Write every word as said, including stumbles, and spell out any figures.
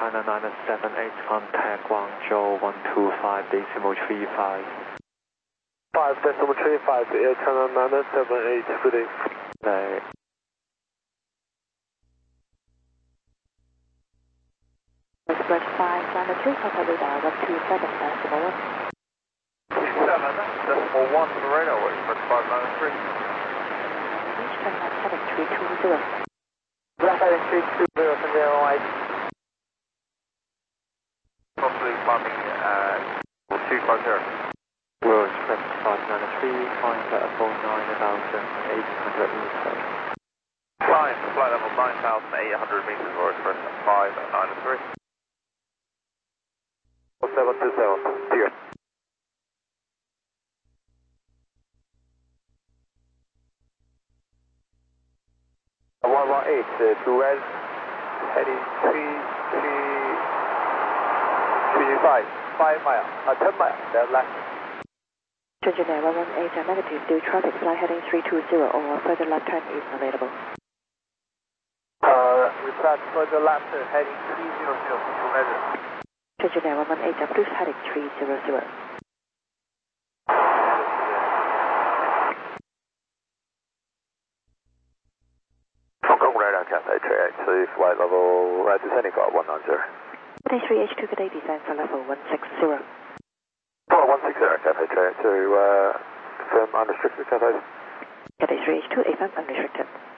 China nine seven eight, contact Guangzhou one two five decimal three five. five decimal three five, Air China nine seven eight, good day. Right. Express five nine three, contact radar one two seven decimal one. seven decimal one, radar, Express five nine three. Reach China heading three two zero. Left heading three two zero, zero eight. Possibly climbing uh, two five zero. Royal Express five nine three, flying level nine thousand eight hundred meters. Flying to flight level nine thousand eight hundred meters, Royal Express five nine three. seven two seven, dear. one one eight, uh, two S, heading three three three five, five miles, uh, ten miles, they're left. Engineer one one eight, negative, do traffic, fly heading three two zero, or further left turn is available. Uh, request further left, uh, heading three zero zero, to measure. Engineer one one eight, Bruce heading three zero zero. Hong Kong radar Cathay three eight two, flight level, uh, descending flight one nine zero. Cathay three H two, good day, descend for level one six zero. Flight one six zero, Cathay three eight two, uh, confirm unrestricted Cathay. Cathay three H two, A F M unrestricted.